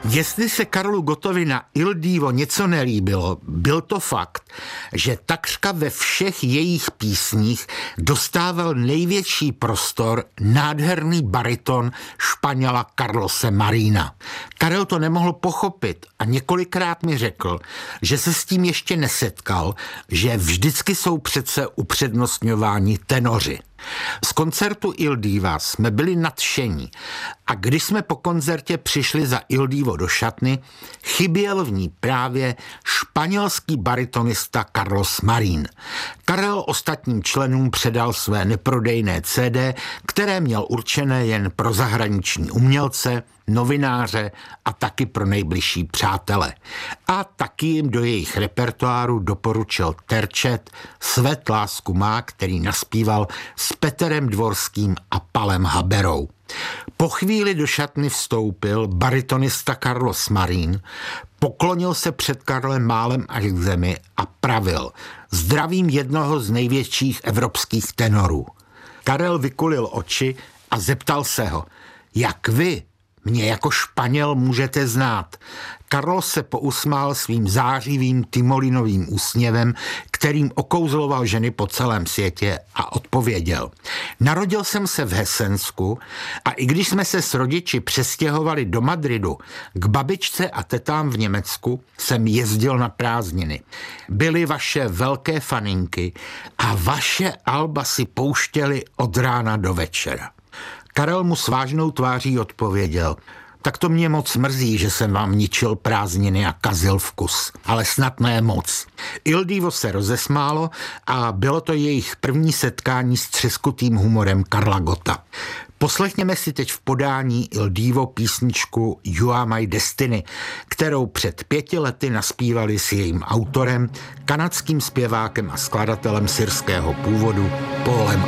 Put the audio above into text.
Jestli se Karlu Gottovi na Il Divo něco nelíbilo, byl to fakt, že takřka ve všech jejich písních dostával největší prostor nádherný bariton Španěla Carlose Marina. Karel to nemohl pochopit a několikrát mi řekl, že se s tím ještě nesetkal, že vždycky jsou přece upřednostňováni tenoři. Z koncertu Il Diva jsme byli nadšení a když jsme po koncertě přišli za Il Divo do šatny, chyběl v ní právě španělský baritonista Carlos Marín. Karel ostatním členům předal své neprodejné CD, které měl určené jen pro zahraniční umělce, novináře a taky pro nejbližší přátele. A taky jim do jejich repertoáru doporučil terčet Svět lásku má, který naspíval s Peterem Dvorským a Palem Haberou. Po chvíli do šatny vstoupil baritonista Carlos Marín, poklonil se před Karlem málem až k zemi a pravil: zdravím jednoho z největších evropských tenorů. Karel vykulil oči a zeptal se ho: jak vy mě jako Španěl můžete znát? Carlos se pousmál svým zářivým timolinovým úsměvem, kterým okouzloval ženy po celém světě, a odpověděl: narodil jsem se v Hesensku a i když jsme se s rodiči přestěhovali do Madridu k babičce a tetám v Německu, jsem jezdil na prázdniny. Byly vaše velké faninky a vaše alba si pouštěli od rána do večera. Karel mu s vážnou tváří odpověděl: tak to mě moc mrzí, že jsem vám ničil prázdniny a kazil vkus, ale snad ne moc. Il Divo se rozesmálo a bylo to jejich první setkání s třeskutým humorem Karla Gotta. Poslechněme si teď v podání Il Divo písničku You Are My Destiny, kterou před 5 lety naspívali s jejím autorem, kanadským zpěvákem a skladatelem syrského původu Paulem